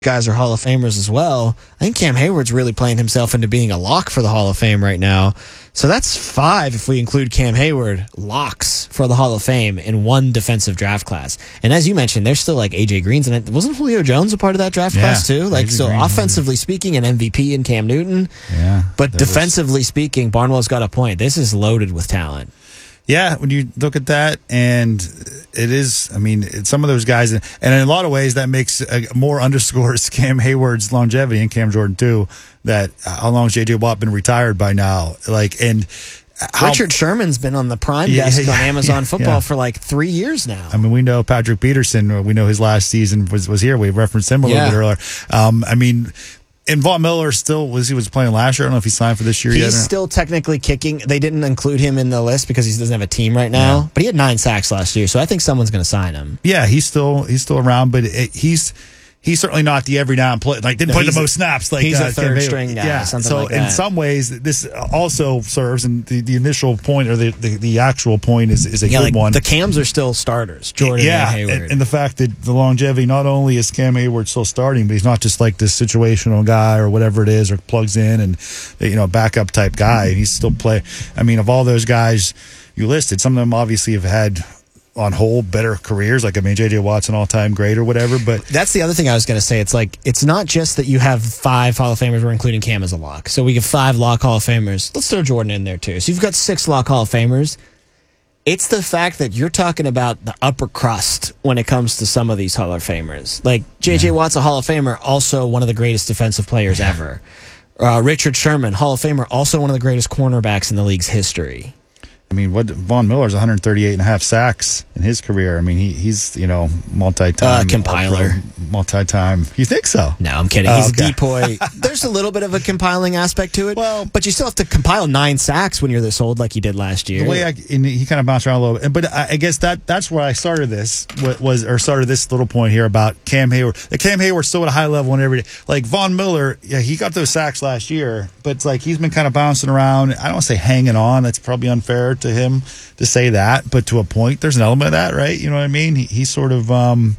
guys are Hall of Famers as well. I think Cam Hayward's really playing himself into being a lock for the Hall of Fame right now. So that's 5 if we include Cam Hayward locks for the Hall of Fame in one defensive draft class. And as you mentioned, there's still like AJ Green's in it. Wasn't Julio Jones a part of that draft class too? Like AJ so Green, offensively speaking, an MVP in Cam Newton. Yeah. But defensively speaking, Barnwell's got a point. This is loaded with talent. Yeah, when you look at that, and it is, I mean, it's some of those guys, and in a lot of ways that makes more underscores Cam Hayward's longevity and Cam Jordan too, that how long has J.J. Watt been retired by now? And Richard Sherman's been on the Prime desk on Amazon Football for like 3 years now. I mean, we know Patrick Peterson, we know his last season was here. We referenced him a little bit earlier. And Von Miller still was playing last year. I don't know if he signed for this year yet. He's still technically kicking. They didn't include him in the list because he doesn't have a team right now. But he had 9 sacks last year, so I think someone's going to sign him. Yeah, he's still around, but he's certainly not the every down play. Like didn't play the most snaps. Like he's a third string guy. Yeah, something like that. In some ways, this also serves, and the initial point or the actual point is a good one. The Cams are still starters. Jordan and Hayward, and the fact that the longevity, not only is Cam Hayward still starting, but he's not just like this situational guy or whatever it is, or plugs in and backup type guy. And he's still play. I mean, of all those guys you listed, some of them obviously have had on whole better careers. Like, I mean, J.J. Watt's an all-time great or whatever, but that's the other thing I was going to say. It's like, it's not just that you have 5 Hall of Famers, we're including Cam as a lock. So we get 5 lock Hall of Famers. Let's throw Jordan in there too. So you've got 6 lock Hall of Famers. It's the fact that you're talking about the upper crust when it comes to some of these Hall of Famers. Like, J.J. Watt's a Hall of Famer, also one of the greatest defensive players ever. Richard Sherman, Hall of Famer, also one of the greatest cornerbacks in the league's history. I mean, Von Miller's 138.5 sacks in his career. I mean, he's multi-time compiler, multi-time. You think so? No, I'm kidding. He's a depoy. There's a little bit of a compiling aspect to it. Well, but you still have to compile 9 sacks when you're this old, like he did last year. The way he kind of bounced around a little bit, but I guess that's where I started this started this little point here about Cam Hayward. Cam Hayward's still at a high level and every day. Like Von Miller, he got those sacks last year, but it's like he's been kind of bouncing around. I don't want to say hanging on. That's probably unfair to him to say that, but to a point, there's an element of that, right? You know what I mean? He sort of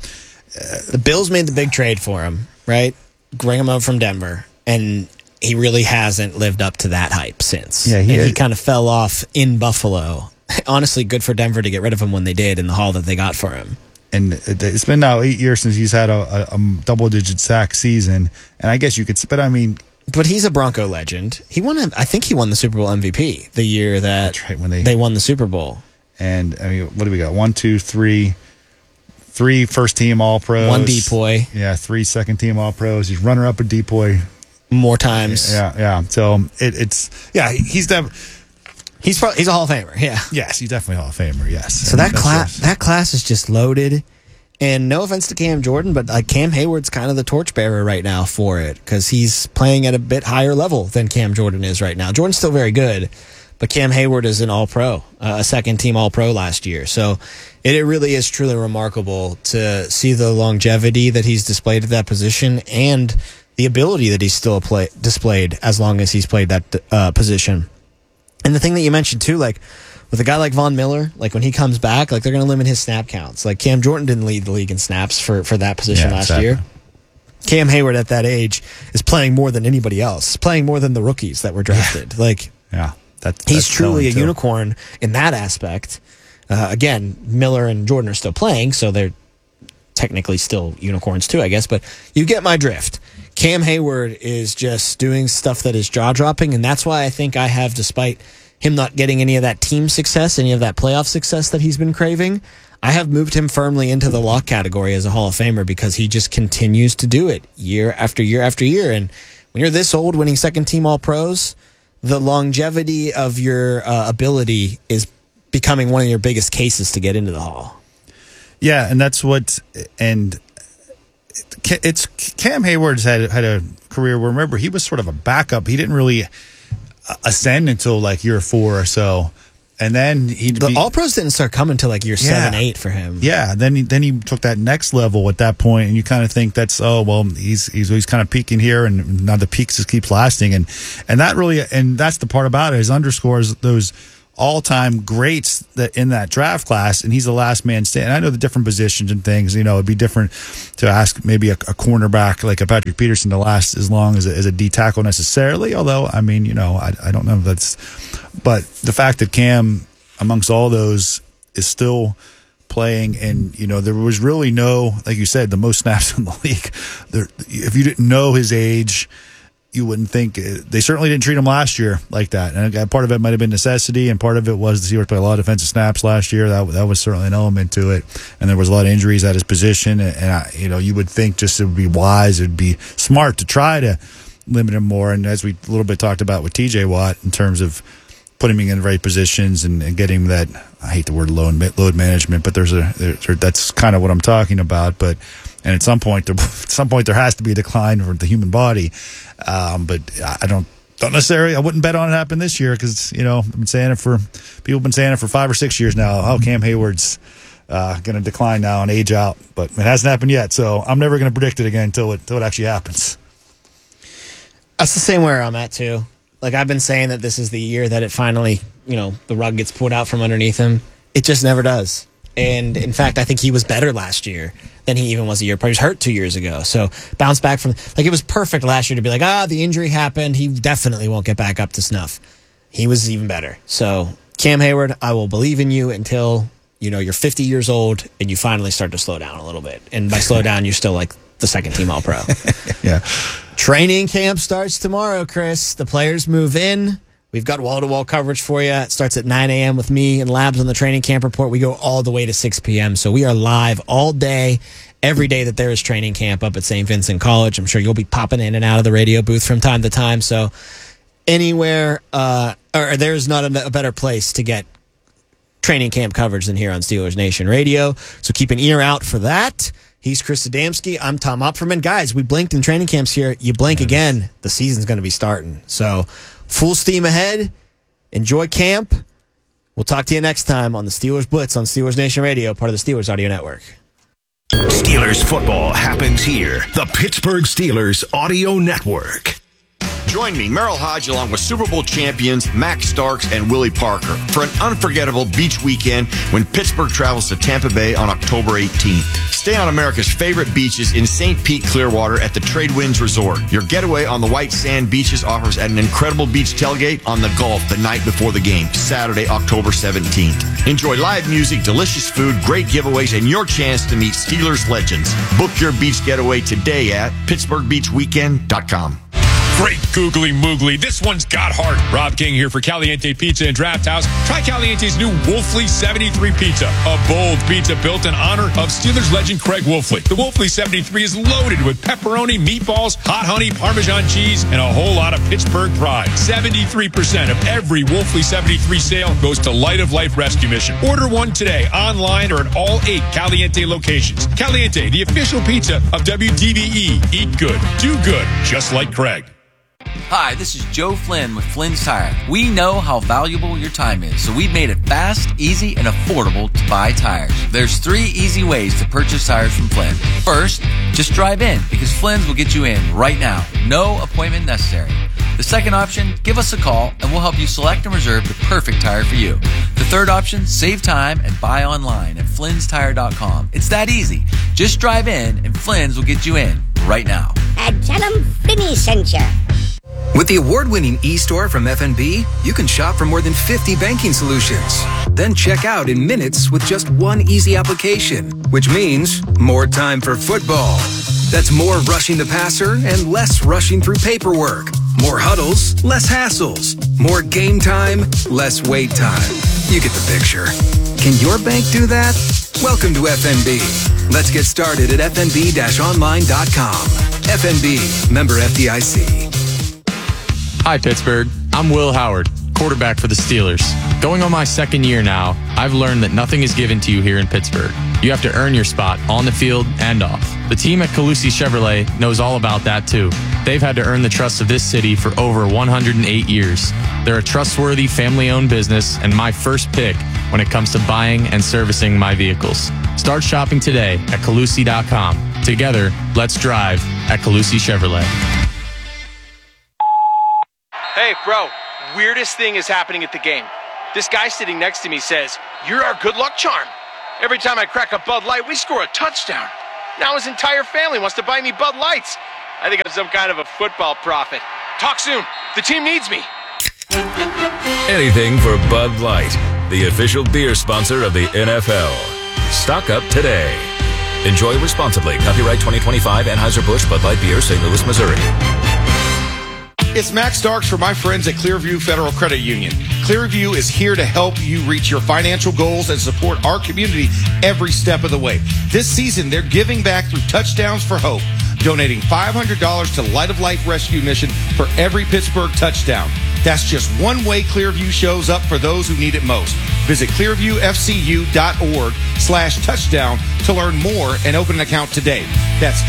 the Bills made the big trade for him, right? Bring him up from Denver, and he really hasn't lived up to that hype since. Yeah, he kind of fell off in Buffalo. Honestly, good for Denver to get rid of him when they did in the haul that they got for him. And it's been now 8 years since he's had a double-digit sack season, and I guess you could, but I mean. But he's a Bronco legend. I think he won the Super Bowl MVP the year that when they won the Super Bowl. And I mean, what do we got? 1, 2, 3 first team All Pros. 1 depoy. Yeah, 3 second team All Pros. He's runner up a depoy more times. Yeah. So he's a Hall of Famer. Yeah. Yes, he's definitely a Hall of Famer. Yes. So that class is just loaded. And no offense to Cam Jordan, but Cam Hayward's kind of the torchbearer right now for it because he's playing at a bit higher level than Cam Jordan is right now. Jordan's still very good, but Cam Hayward is an All-Pro, a second-team All-Pro last year. So it really is truly remarkable to see the longevity that he's displayed at that position and the ability that he's still displayed as long as he's played that position. And the thing that you mentioned, too, like, with a guy like Von Miller, like when he comes back, like they're going to limit his snap counts. Like Cam Jordan didn't lead the league in snaps for that position last year. Cam Hayward at that age is playing more than anybody else, playing more than the rookies that were drafted. He's truly a unicorn in that aspect. Again, Miller and Jordan are still playing, so they're technically still unicorns too, I guess. But you get my drift. Cam Hayward is just doing stuff that is jaw-dropping, and that's why I think I have, despite him not getting any of that team success, any of that playoff success that he's been craving, I have moved him firmly into the lock category as a Hall of Famer because he just continues to do it year after year after year. And when you're this old winning second-team All-Pros, the longevity of your ability is becoming one of your biggest cases to get into the Hall. Yeah, and that's it's Cam Hayward's had a career where, remember, he was sort of a backup. He didn't really ascend until like year 4 or so, and then the All-Pros didn't start coming until like year 7, 8 for him. Yeah, then he took that next level at that point, and you kind of think that's he's kind of peaking here, and now the peak just keeps lasting, and that really, and that's the part about it, is underscores those all-time greats that in that draft class, and he's the last man standing. I know the different positions and things. It'd be different to ask maybe a cornerback like a Patrick Peterson to last as long as a D tackle necessarily. Although, I don't know if that's. But the fact that Cam, amongst all those, is still playing, and there was really no, like you said, the most snaps in the league. If you didn't know his age, you wouldn't think. They certainly didn't treat him last year like that, and part of it might have been necessity, and part of it was the Steelers played a lot of defensive snaps last year. That was certainly an element to it, and there was a lot of injuries at his position, and you would think just it would be wise, it would be smart to try to limit him more, and as we a little bit talked about with TJ Watt in terms of putting him in the right positions and getting that, I hate the word load management, but that's kind of what I'm talking about. But at some point there has to be a decline for the human body. But I don't necessarily, I wouldn't bet on it happen this year because people have been saying it for 5 or 6 years now. Oh, Cam Hayward's going to decline now and age out, but it hasn't happened yet. So I'm never going to predict it again until it actually happens. That's the same where I'm at too. Like, I've been saying that this is the year that it finally, the rug gets pulled out from underneath him. It just never does. And, in fact, I think he was better last year than he even was a year prior. He was hurt 2 years ago. So, bounce back from... it was perfect last year to be like, the injury happened. He definitely won't get back up to snuff. He was even better. So, Cam Hayward, I will believe in you until, you're 50 years old and you finally start to slow down a little bit. And by slow down, you're still like the second team All-Pro. Yeah. Training camp starts tomorrow, Chris. The players move in. We've got wall-to-wall coverage for you. It starts at 9 a.m. with me and Labs on the training camp report. We go all the way to 6 p.m. So we are live all day, every day that there is training camp up at St. Vincent College. I'm sure you'll be popping in and out of the radio booth from time to time. So anywhere, or there's not a better place to get training camp coverage than here on Steelers Nation Radio. So keep an ear out for that. He's Chris Adamski. I'm Tom Opferman. Guys, we blinked in training camps here. You blink again, the season's going to be starting. So full steam ahead. Enjoy camp. We'll talk to you next time on the Steelers Blitz on Steelers Nation Radio, part of the Steelers Audio Network. Steelers football happens here. The Pittsburgh Steelers Audio Network. Join me, Merrill Hodge, along with Super Bowl champions Max Starks and Willie Parker for an unforgettable beach weekend when Pittsburgh travels to Tampa Bay on October 18th. Stay on America's favorite beaches in St. Pete, Clearwater at the Trade Winds Resort. Your getaway on the white sand beaches offers an incredible beach tailgate on the Gulf the night before the game, Saturday, October 17th. Enjoy live music, delicious food, great giveaways, and your chance to meet Steelers legends. Book your beach getaway today at PittsburghBeachWeekend.com. Great googly moogly. This one's got heart. Rob King here for Caliente Pizza and Draft House. Try Caliente's new Wolfley 73 Pizza, a bold pizza built in honor of Steelers legend Craig Wolfley. The Wolfley 73 is loaded with pepperoni, meatballs, hot honey, Parmesan cheese, and a whole lot of Pittsburgh pride. 73% of every Wolfley 73 sale goes to Light of Life Rescue Mission. Order one today, online or at all 8 Caliente locations. Caliente, the official pizza of WDVE. Eat good, do good, just like Craig. Hi, this is Joe Flynn with Flynn's Tire. We know how valuable your time is, so we've made it fast, easy, and affordable to buy tires. There's 3 easy ways to purchase tires from Flynn. First, just drive in, because Flynn's will get you in right now. No appointment necessary. The second option, give us a call, and we'll help you select and reserve the perfect tire for you. The third option, save time and buy online at Flynn'sTire.com. It's that easy. Just drive in, and Flynn's will get you in right now. And tell them Finney sent you. With the award-winning eStore from FNB, you can shop for more than 50 banking solutions. Then check out in minutes with just one easy application, which means more time for football. That's more rushing the passer and less rushing through paperwork. More huddles, less hassles. More game time, less wait time. You get the picture. Can your bank do that? Welcome to FNB. Let's get started at fnb-online.com. FNB, member FDIC. Hi, Pittsburgh. I'm Will Howard, quarterback for the Steelers. Going on my second year now, I've learned that nothing is given to you here in Pittsburgh. You have to earn your spot on the field and off. The team at Calusi Chevrolet knows all about that too. They've had to earn the trust of this city for over 108 years. They're a trustworthy, family-owned business and my first pick when it comes to buying and servicing my vehicles. Start shopping today at Calusi.com. Together, let's drive at Calusi Chevrolet. Hey, bro, weirdest thing is happening at the game. This guy sitting next to me says, "You're our good luck charm. Every time I crack a Bud Light, we score a touchdown." Now his entire family wants to buy me Bud Lights. I think I'm some kind of a football prophet. Talk soon. The team needs me. Anything for Bud Light, the official beer sponsor of the NFL. Stock up today. Enjoy responsibly. Copyright 2025 Anheuser-Busch Bud Light Beer, St. Louis, Missouri. It's Max Starks for my friends at Clearview Federal Credit Union. Clearview is here to help you reach your financial goals and support our community every step of the way. This season, they're giving back through Touchdowns for Hope, donating $500 to Light of Life Rescue Mission for every Pittsburgh touchdown. That's just one way Clearview shows up for those who need it most. Visit clearviewfcu.org/touchdown to learn more and open an account today. That's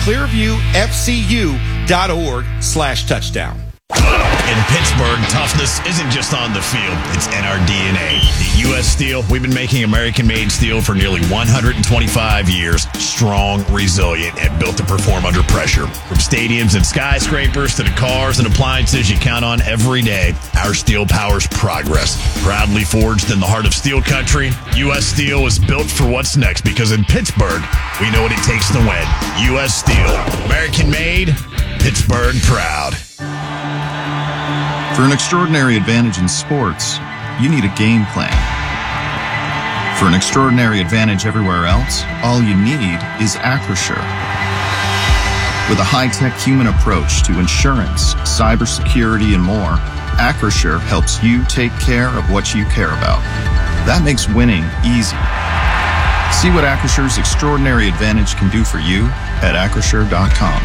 clearviewfcu.org/touchdown. In Pittsburgh, toughness isn't just on the field, it's in our DNA. At U.S. Steel, we've been making American-made steel for nearly 125 years. Strong, resilient, and built to perform under pressure. From stadiums and skyscrapers to the cars and appliances you count on every day, our steel powers progress. Proudly forged in the heart of steel country, U.S. Steel is built for what's next because in Pittsburgh, we know what it takes to win. U.S. Steel, American-made, Pittsburgh proud. For an extraordinary advantage in sports, you need a game plan. For an extraordinary advantage everywhere else, all you need is Acrisure. With a high-tech human approach to insurance, cybersecurity, and more, Acrisure helps you take care of what you care about. That makes winning easy. See what Acrisure's extraordinary advantage can do for you at Acrisure.com.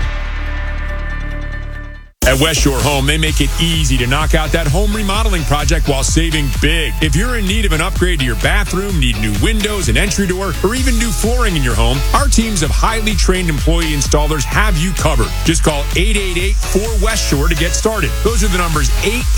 At West Shore Home, they make it easy to knock out that home remodeling project while saving big. If you're in need of an upgrade to your bathroom, need new windows, an entry door, or even new flooring in your home, our teams of highly trained employee installers have you covered. Just call 888-4West Shore to get started. Those are the numbers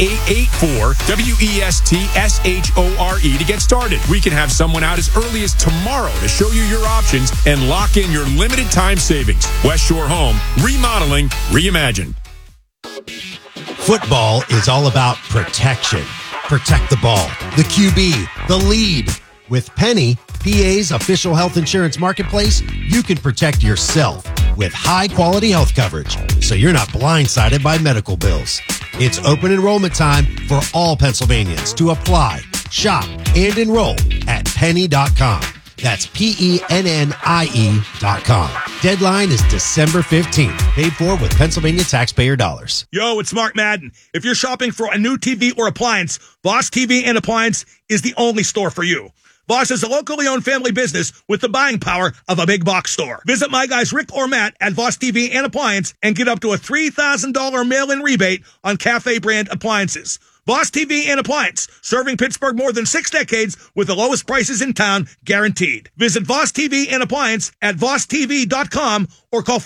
8884-WESTSHORE to get started. We can have someone out as early as tomorrow to show you your options and lock in your limited time savings. West Shore Home, remodeling, reimagined. Football is all about protection. Protect the ball, the QB, the lead. With Penny, PA's official health insurance marketplace, you can protect yourself with high-quality health coverage so you're not blindsided by medical bills. It's open enrollment time for all Pennsylvanians to apply, shop, and enroll at penny.com. That's PENNIE.com. Deadline is December 15th. Paid for with Pennsylvania taxpayer dollars. Yo, it's Mark Madden. If you're shopping for a new TV or appliance, Voss TV and Appliance is the only store for you. Voss is a locally owned family business with the buying power of a big box store. Visit my guys Rick or Matt at Voss TV and Appliance and get up to a $3,000 mail-in rebate on Cafe brand appliances. Voss TV and Appliance, serving Pittsburgh more than 6 decades with the lowest prices in town, guaranteed. Visit Voss TV and Appliance at VossTV.com or call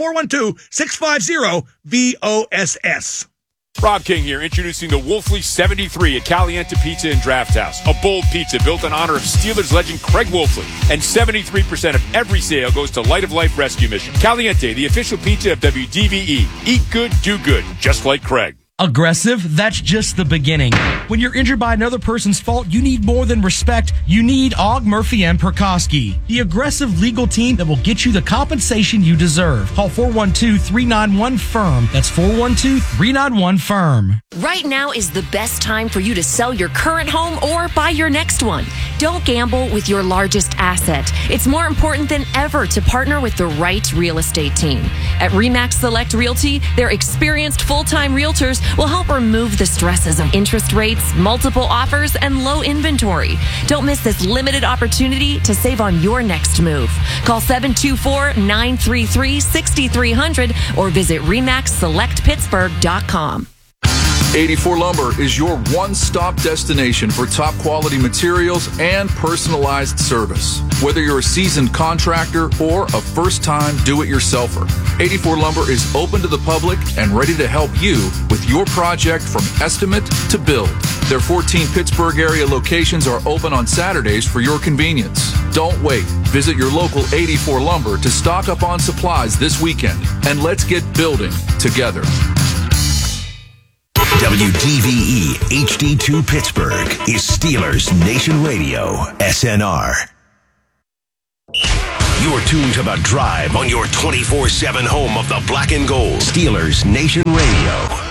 412-650-VOSS. Rob King here, introducing the Wolfley 73 at Caliente Pizza and Draft House. A bold pizza built in honor of Steelers legend Craig Wolfley. And 73% of every sale goes to Light of Life Rescue Mission. Caliente, the official pizza of WDVE. Eat good, do good, just like Craig. Aggressive? That's just the beginning. When you're injured by another person's fault, you need more than respect. You need Og, Murphy, and Perkoski, the aggressive legal team that will get you the compensation you deserve. Call 412-391-FIRM. That's 412-391-FIRM. Right now is the best time for you to sell your current home or buy your next one. Don't gamble with your largest asset. It's more important than ever to partner with the right real estate team. At RE/MAX Select Realty, their experienced full-time realtors will help remove the stresses of interest rates, multiple offers, and low inventory. Don't miss this limited opportunity to save on your next move. Call 724-933-6300 or visit RE/MAXSelectPittsburgh.com. 84 Lumber is your one-stop destination for top-quality materials and personalized service. Whether you're a seasoned contractor or a first-time do-it-yourselfer, 84 Lumber is open to the public and ready to help you with your project from estimate to build. Their 14 Pittsburgh area locations are open on Saturdays for your convenience. Don't wait. Visit your local 84 Lumber to stock up on supplies this weekend, and let's get building together. WDVE HD2 Pittsburgh is Steelers Nation Radio, SNR. You're tuned to The Drive on your 24/7 home of the black and gold. Steelers Nation Radio.